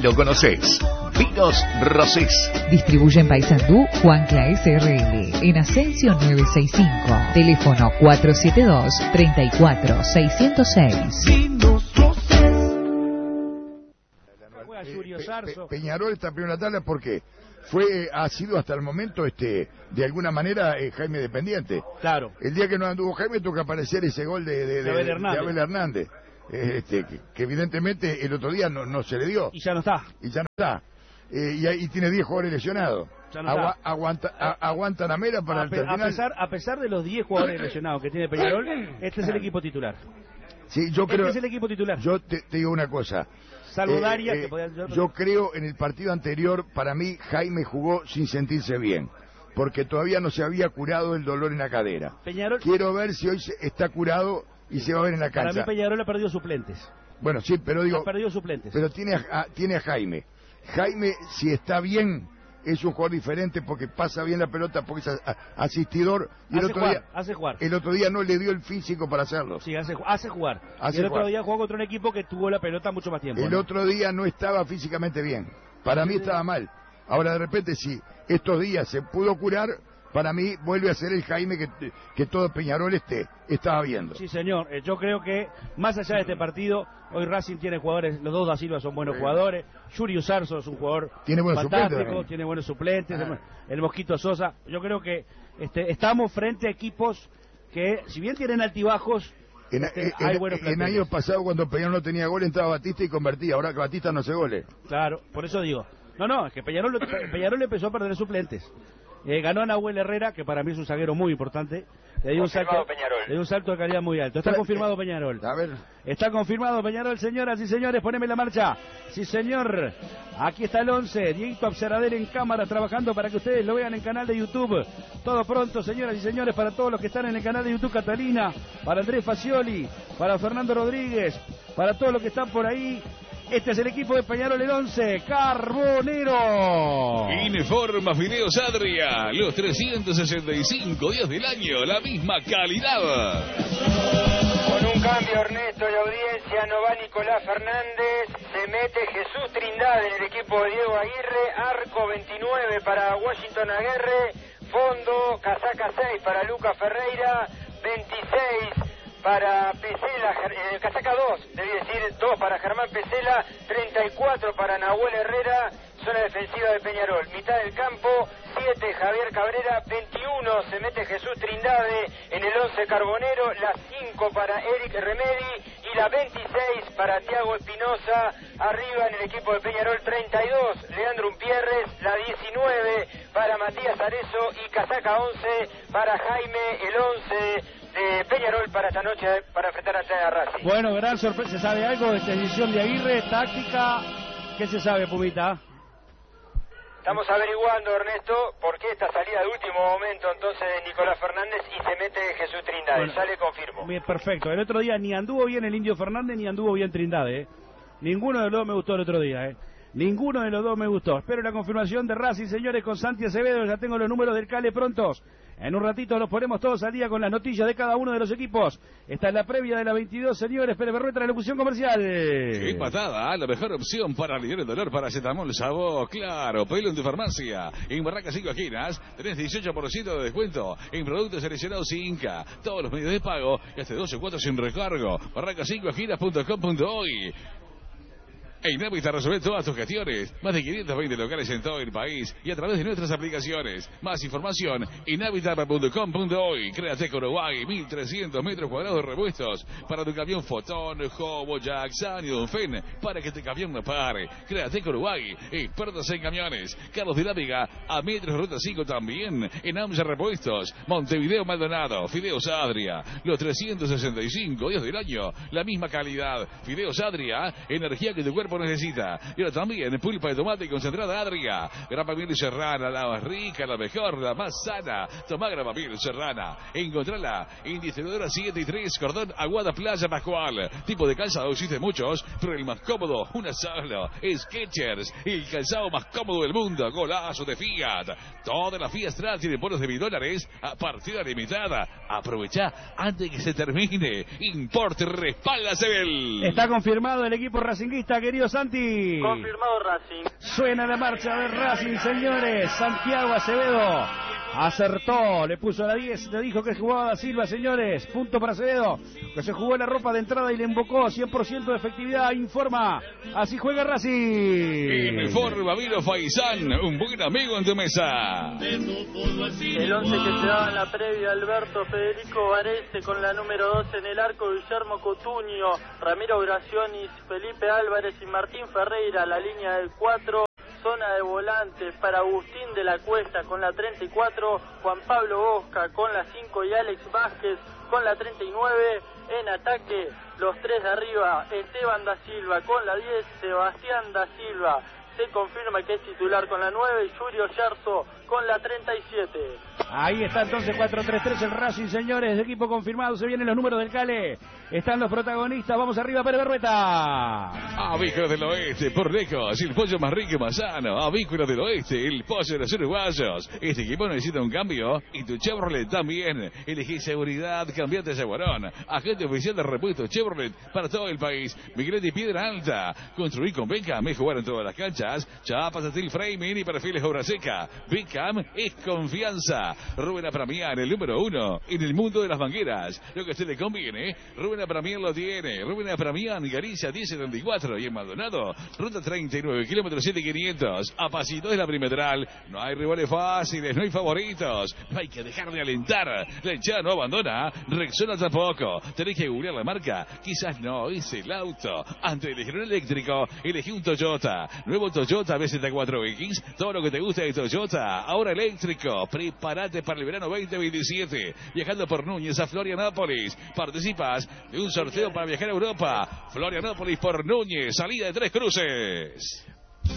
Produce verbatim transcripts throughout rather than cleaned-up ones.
lo conocés. Vinos Rosés. Distribuye en Paysandú Juan Cla S R L. En Ascensión novecientos sesenta y cinco. Teléfono cuatro siete dos, tres cuatro seis cero seis. Vinos Rosés. Pe- Peñarol está en primera tabla porque fue, ha sido hasta el momento, este, de alguna manera, eh, Jaime dependiente. Claro. El día que no anduvo Jaime tuvo que aparecer ese gol de, de, de, De Abel de Hernández. Abel Hernández. Eh, Este, que, que evidentemente el otro día no, no se le dio. Y ya no está. Y ya no está. Eh, y, ahí tiene diez jugadores lesionados. Ya no Agua- está. aguanta, a- aguanta la mera para A, el pe- a terminal. pesar, a pesar de los diez jugadores lesionados que tiene Peñarol, este es el equipo titular. Sí, yo Este creo. es el equipo titular. Yo te, te digo una cosa. Salvo Eh, Daria, eh, que podía... Yo creo en el partido anterior, para mí, Jaime jugó sin sentirse bien, porque todavía no se había curado el dolor en la cadera. Peñarol, Quiero ver si hoy se- está curado y se va a ver en la para mí cancha. Peñarol ha perdido suplentes. Bueno, sí, pero digo, Ha perdido suplentes. pero tiene a, a- tiene a Jaime. Jaime, si está bien, es un jugador diferente porque pasa bien la pelota, porque es a- a- asistidor. Y el hace otro jugar, día, hace jugar. el otro día no le dio el físico para hacerlo. Sí, hace, ju- hace jugar. Hace y el otro jugar. día jugó contra un equipo que tuvo la pelota mucho más tiempo. El ¿no? otro día no estaba físicamente bien. Para mí estaba mal. Ahora de repente si estos días se pudo curar, para mí vuelve a ser el Jaime que, que todo Peñarol esté, estaba viendo. Sí, señor. Eh, Yo creo que, más allá de este partido, hoy Racing tiene jugadores, los dos da Silva son buenos Sí. jugadores. Yuri Usarzo es un jugador Tiene buenos fantástico, suplentes también. tiene buenos suplentes. Ah. El Mosquito Sosa. Yo creo que este, estamos frente a equipos que, si bien tienen altibajos, En, este, en- hay buenos en- en planteles. años pasados cuando Peñarol no tenía gol entraba Batista y convertía. Ahora que Batista no hace goles. Claro, por eso digo. No, no, es que Peñarol, Pe- Peñarol empezó a perder suplentes. Eh, ganó a Nahuel Herrera, que para mí es un zaguero muy importante. Le dio un salto, Confirmado Peñarol. le dio un salto de calidad muy alto. Está Tra- confirmado Peñarol. A ver. Está confirmado Peñarol, señoras y señores. Poneme la marcha. Sí, señor. Aquí está el once. Dieguito Observador en cámara trabajando para que ustedes lo vean en el canal de YouTube. Todo pronto, señoras y señores, para todos los que están en el canal de YouTube. Catalina, para Andrés Facioli, para Fernando Rodríguez, para todos los que están por ahí. Este es el equipo de Peñarol, el once. Carbonero. Informa Fideos Adria, los trescientos sesenta y cinco días del año, la misma calidad. Con un cambio, Ernesto, de audiencia, no va Nicolás Fernández, se mete Jesús Trindade en el equipo de Diego Aguirre, arco veintinueve para Washington Aguirre, fondo, casaca seis para Lucas Ferreira, veintiséis para Pesela, eh, casaca dos, debí decir, dos para Germán Pesela, treinta y cuatro para Nahuel Herrera, zona defensiva de Peñarol, mitad del campo, siete Javier Cabrera, veintiuno se mete Jesús Trindade en el once Carbonero, la cinco para Eric Remedi y la veintiséis para Tiago Espinosa, arriba en el equipo de Peñarol treinta y dos Leandro Umpierres, la diecinueve para Matías Arezo y casaca once para Jaime, el once de Peñarol para esta noche para enfrentar a Racing. Bueno, gran sorpresa. ¿Se sabe algo de esta decisión de Aguirre? Táctica. ¿Qué se sabe, Pumita? Estamos averiguando, Ernesto, por qué esta salida de último momento entonces de Nicolás Fernández y se mete Jesús Trindade. Bueno, ya le confirmo. Bien, perfecto. El otro día ni anduvo bien el Indio Fernández ni anduvo bien Trindade. ¿eh? Ninguno de los dos me gustó el otro día. ¿eh? Ninguno de los dos me gustó. Espero la confirmación de Racing, señores, con Santi Acevedo. Ya tengo los números del Cale prontos. En un ratito nos ponemos todos al día con las noticias de cada uno de los equipos. Esta es la previa de la veintidós, señores. Pérez Berrueta, la locución comercial. Qué patada, la mejor opción para aliviar el dolor, paracetamol, sabor, claro, pelo en tu farmacia. En Barracas cinco esquinas, tenés dieciocho por ciento de descuento en productos seleccionados Inca. Todos los medios de pago y hasta doce cuotas sin recargo. barracas cinco esquinas punto com punto uy. En Navitar resuelve todas tus gestiones. Más de quinientos veinte locales en todo el país y a través de nuestras aplicaciones. Más información en navitar punto com punto uy. Créate Uruguay, mil trescientos metros cuadrados de repuestos para tu camión Fotón, Hobo, Jack, San y Donfen para que tu camión no pare. Créate Uruguay, expertos en camiones. Carlos de la Vega, a metros ruta cinco también. En AMSA Repuestos, Montevideo Maldonado, Fideos Adria. Los trescientos sesenta y cinco días del año, la misma calidad. Fideos Adria, energía que tu cuerpo necesita. Y ahora también pulpa de tomate concentrada Adria. Grapa miel serrana, la más rica, la mejor, la más sana. Toma grapa miel serrana. Encontrala en distribuidora siete y tres, Cordón Aguada Playa Pascual. Tipo de calzado existe muchos, pero el más cómodo, una sola, Skechers, el calzado más cómodo del mundo. Golazo de Fiat. Toda la Fiat Strat tiene bonos de mil dólares a partida limitada. Aprovecha antes que se termine. Importe respalda Sebel. Está confirmado el equipo racinguista, querido querido Santi? Confirmado Racing. Suena la marcha de Racing, señores. Santiago Acevedo acertó, le puso a la diez, le dijo que jugaba Da Silva, señores. Punto para Acevedo, que se jugó la ropa de entrada y le invocó cien por ciento de efectividad. Informa, así juega Racing. Informa Vino Faisán, un buen amigo en tu mesa. El once que se daba en la previa: Alberto Federico Varese con la número doce en el arco, Guillermo Cotuño, Ramiro Gracionis, Felipe Álvarez y Martín Ferreira. La línea del cuatro, zona de volantes para Agustín de la Cuesta con la treinta y cuatro, Juan Pablo Bosca con la cinco y Alex Vázquez con la treinta y nueve. En ataque, los tres de arriba: Esteban Da Silva con la diez, Sebastián Da Silva se confirma que es titular con la nueve, y Julio Yerzo con la treinta y siete. Ahí está entonces cuatro tres tres el Racing, señores. Equipo confirmado, se vienen los números del Cale. Están los protagonistas, vamos arriba, Pérez Berrueta. Avícola del Oeste, por lejos, el pollo más rico y más sano. Avícola del Oeste, el pollo de los uruguayos. Este equipo necesita un cambio y tu Chevrolet también. Elegí seguridad, cambiate a Jaguarón. Agente oficial de repuesto Chevrolet para todo el país. Miguel y Piedra Alta. Construir con Beckham es jugar en todas las canchas. Chapas, steel framing y perfiles obra seca. Beckham es confianza. Rubén Apramiar, el número uno en el mundo de las mangueras. Lo que a usted le conviene, Rubén Apramiar lo tiene. Rubén Apramiar, Galicia diez setenta y cuatro y en Maldonado, ruta treinta y nueve, kilómetros siete mil quinientos. A pasitos de la perimetral. No hay rivales fáciles, no hay favoritos. No hay que dejar de alentar. La hinchada no abandona. Rexona tampoco. Tenés que googlear la marca. Quizás no, es el auto. Antes de elegir un eléctrico, elegí un Toyota. Nuevo Toyota B Z cuatro X. Todo lo que te gusta de Toyota. Ahora eléctrico. Prepárate para el verano veinte veintisiete. Viajando por Núñez a Florianópolis. Participas de un sorteo para viajar a Europa. Florianópolis por Núñez. Salida de Tres Cruces.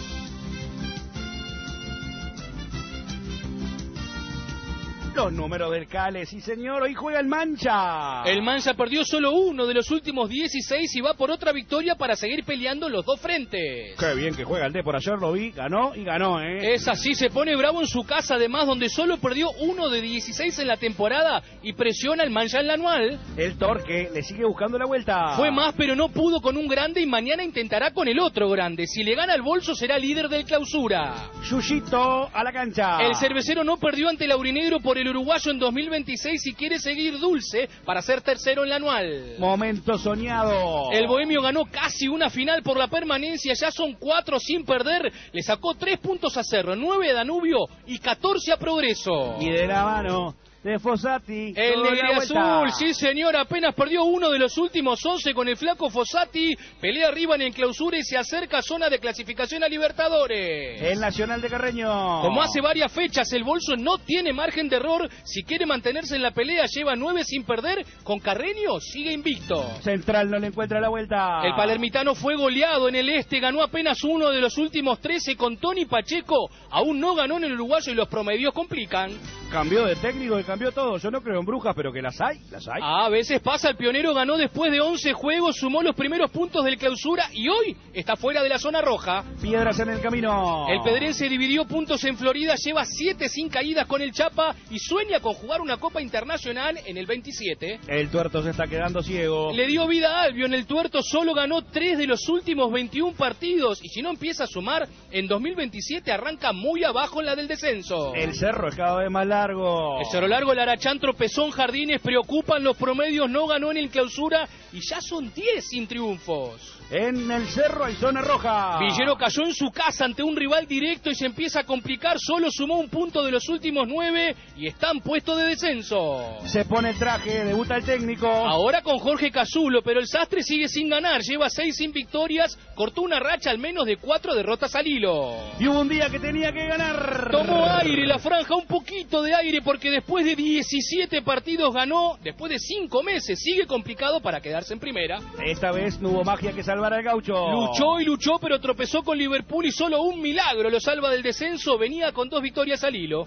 Los números del Cale, sí señor, hoy juega el Mancha. El Mancha perdió solo uno de los últimos dieciséis y va por otra victoria para seguir peleando en los dos frentes. Qué bien que juega el D, por ayer lo vi, ganó y ganó, ¿eh? Es así, se pone bravo en su casa además, donde solo perdió uno de dieciséis en la temporada y presiona el Mancha en la anual. El Torque le sigue buscando la vuelta. Fue más, pero no pudo con un grande y mañana intentará con el otro grande. Si le gana el bolso será líder del clausura. Yuyito a la cancha. El cervecero no perdió ante el aurinegro por el uruguayo en dos mil veintiséis y quiere seguir dulce para ser tercero en la anual. Momento soñado. El bohemio ganó casi una final por la permanencia, ya son cuatro sin perder, le sacó tres puntos a Cerro, nueve a Danubio y catorce a Progreso. Y de la mano de Fossati. El Negriazul, sí señor, apenas perdió uno de los últimos once con el flaco Fossati, pelea arriba en el clausura y se acerca a zona de clasificación a Libertadores. El Nacional de Carreño. Como hace varias fechas, el bolso no tiene margen de error, si quiere mantenerse en la pelea lleva nueve sin perder, con Carreño sigue invicto. Central no le encuentra la vuelta. El palermitano fue goleado en el este, ganó apenas uno de los últimos trece con Tony Pacheco, aún no ganó en el uruguayo y los promedios complican. Cambió de técnico y cambió todo. Yo no creo en brujas, pero que las hay, las hay. A veces pasa, el pionero ganó después de once juegos, sumó los primeros puntos del clausura y hoy está fuera de la zona roja. Piedras en el camino. El pedrense dividió puntos en Florida, lleva siete sin caídas con el Chapa y sueña con jugar una Copa Internacional en el veintisiete. El Tuerto se está quedando ciego. Le dio vida a Albion, el Tuerto solo ganó tres de los últimos veintiún partidos y si no empieza a sumar, en dos mil veintisiete arranca muy abajo en la del descenso. El Cerro es cada vez más largo. El Cerro Largo, el Arachán tropezó en Jardines, preocupan los promedios, no ganó en el clausura y ya son diez sin triunfos. En el Cerro hay zona roja. Villero cayó en su casa ante un rival directo y se empieza a complicar, solo sumó un punto de los últimos nueve y está en puesto de descenso. Se pone el traje, debuta el técnico. Ahora con Jorge Casulo, pero el Sastre sigue sin ganar, lleva seis sin victorias, cortó una racha al menos de cuatro derrotas al hilo. Y hubo un día que tenía que ganar. Tomó aire la franja, un poquito de aire, porque después de diecisiete partidos ganó, después de cinco meses, sigue complicado para quedarse en primera. Esta vez no hubo magia que salvar al gaucho. Luchó y luchó, pero tropezó con Liverpool y solo un milagro lo salva del descenso, venía con dos victorias al hilo.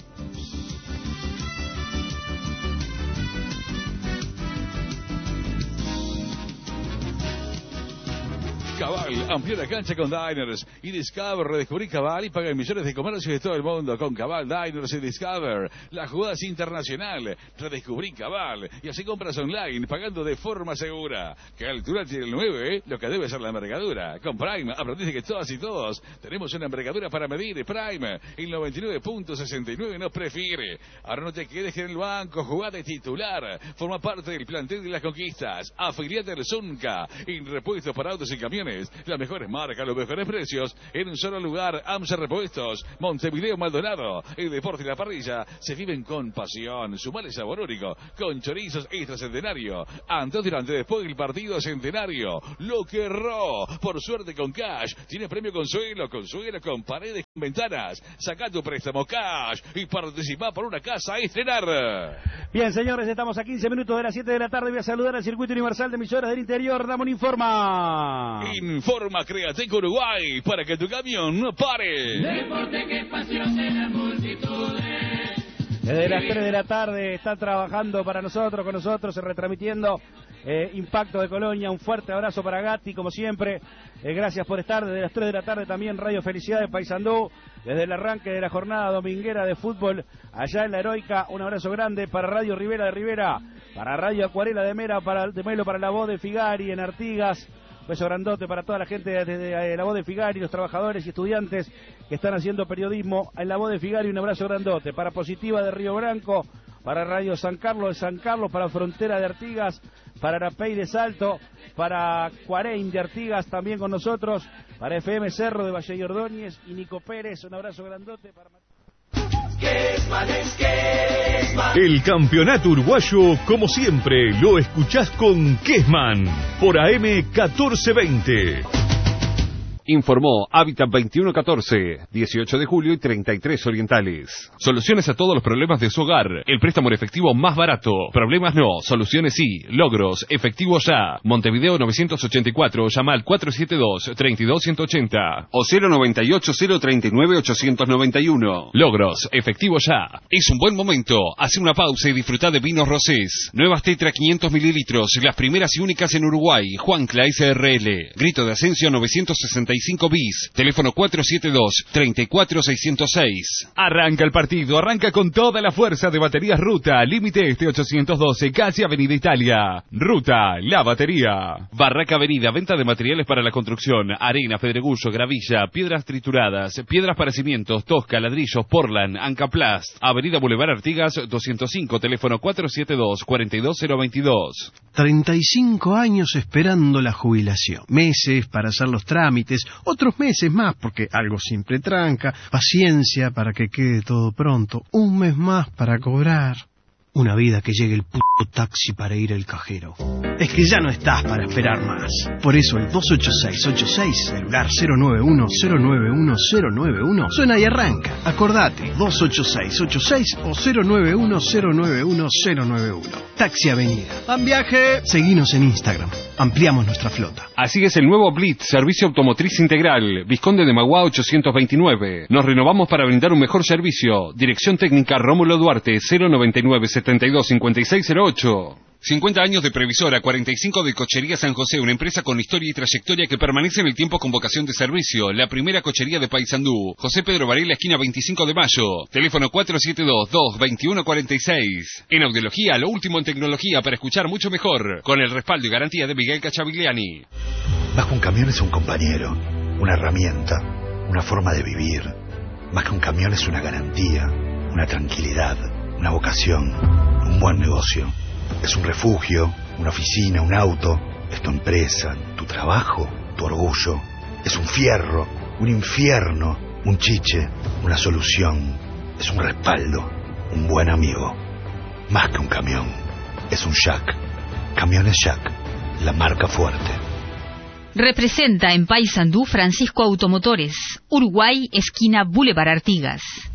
Cabal, amplía la cancha con Diners y Discover. Redescubrí Cabal y paga en millones de comercios de todo el mundo con Cabal, Diners y Discover. La jugada es internacional. Redescubrí Cabal y así compras online pagando de forma segura. ¿Qué altura tiene el nueve? ¿Eh? Lo que debe ser la envergadura. Con Prime aprendiste que todas y todos tenemos una envergadura para medir. Prime, el noventa y nueve punto sesenta y nueve nos prefiere. Ahora no te quedes en el banco, jugá de titular. Forma parte del plantel de las conquistas. Afiliate al Zunca. En repuestos para autos y camiones. Las mejores marcas, los mejores precios. En un solo lugar. AMSA Repuestos. Montevideo Maldonado. El deporte y la parrilla se viven con pasión. Sumale sabor único. Con chorizos extra centenario. Antes, durante, después del partido centenario. Lo que erró. Por suerte con Cash. Tiene premio Consuelo. Consuelo con paredes con ventanas. Saca tu préstamo Cash. Y participa por una casa a estrenar. Bien, señores, estamos a quince minutos de las siete de la tarde. Voy a saludar al Circuito Universal de Emisoras del Interior. Ramón informa. Informa Createco Uruguay para que tu camión no pare. Deporte que es pasión de las multitudes. Desde las tres de la tarde están trabajando para nosotros, con nosotros, retransmitiendo eh, Impacto de Colonia. Un fuerte abrazo para Gatti, como siempre. Eh, gracias por estar. Desde las tres de la tarde también Radio Felicidad de Paysandú. Desde el arranque de la jornada dominguera de fútbol allá en la Heroica. Un abrazo grande para Radio Rivera de Rivera, para Radio Acuarela de Mera, para de Melo, para La Voz de Figari en Artigas. Un beso grandote para toda la gente desde La Voz de Figari, los trabajadores y estudiantes que están haciendo periodismo en La Voz de Figari. Un abrazo grandote para Positiva de Río Branco, para Radio San Carlos de San Carlos, para Frontera de Artigas, para Arapey de Salto, para Cuarein de Artigas también con nosotros, para F M Cerro de Valle y Ordóñez y Nico Pérez. Un abrazo grandote para... El campeonato uruguayo, como siempre, lo escuchás con Kesman por A M catorce veinte. Informó Hábitat veintiuno catorce, dieciocho de julio y treinta y tres Orientales. Soluciones a todos los problemas de su hogar. El préstamo en efectivo más barato. Problemas no, soluciones sí. Logros, efectivo ya. Montevideo novecientos ochenta y cuatro, llama al cuatro siete dos, tres dos uno ocho cero o cero noventa y ocho, cero treinta y nueve, ochocientos noventa y uno. Logros, efectivo ya. Es un buen momento. Hace una pausa y disfruta de vinos rosés. Nuevas Tetra quinientos mililitros, las primeras y únicas en Uruguay. Juancla S R L. Grito de Ascenso novecientos sesenta y cinco bis. Teléfono cuatro siete dos, tres cuatro seis cero seis. Arranca el partido, arranca con toda la fuerza de Baterías Ruta. Límite este ochocientos doce, casi Avenida Italia. Ruta, la batería. Barraca Avenida, venta de materiales para la construcción. Arena, pedregullo, gravilla, piedras trituradas, piedras para cimientos, tosca, ladrillos, Portland, Ancaplast. Avenida Boulevard Artigas doscientos cinco, teléfono cuatro siete dos, cuatro dos cero dos dos. treinta y cinco años esperando la jubilación. Meses para hacer los trámites, otros meses más porque algo siempre tranca, paciencia para que quede todo pronto, un mes más para cobrar. Una vida que llegue el puto taxi para ir al cajero. Es que ya no estás para esperar más. Por eso el dos ocho seis ocho seis, celular cero nueve uno cero nueve uno cero nueve uno, suena y arranca. Acordate, dos ocho seis ocho seis o cero nueve uno cero nueve uno cero nueve uno. Taxi Avenida. ¡Van viaje! Seguinos en Instagram. Ampliamos nuestra flota. Así es el nuevo Blitz, servicio automotriz integral. Vizconde de Maguá ochocientos veintinueve. Nos renovamos para brindar un mejor servicio. Dirección técnica Rómulo Duarte, cero noventa y nueve setenta y dos cincuenta y seis cero ocho. cincuenta años de Previsora, cuarenta y cinco de Cochería San José, una empresa con historia y trayectoria que permanece en el tiempo con vocación de servicio. La primera cochería de Paysandú. José Pedro Varela, esquina veinticinco de mayo. Teléfono cuatro siete dos, dos dos uno cuatro seis. En audiología, lo último en tecnología para escuchar mucho mejor. Con el respaldo y garantía de Miguel Cachavigliani. Más que un camión es un compañero, una herramienta, una forma de vivir. Más que un camión es una garantía, una tranquilidad, una vocación, un buen negocio. Es un refugio, una oficina, un auto, es tu empresa, tu trabajo, tu orgullo. Es un fierro, un infierno, un chiche, una solución. Es un respaldo, un buen amigo. Más que un camión, es un Jack. Camiones Jack, la marca fuerte. Representa en Paysandú Francisco Automotores, Uruguay, esquina Boulevard Artigas.